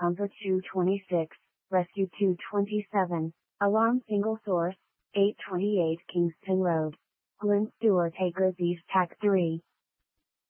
Pumper 226, Rescue 227, Alarm Single Source, 828 Kingston Road. Glen Stewart Acres East TAC 3.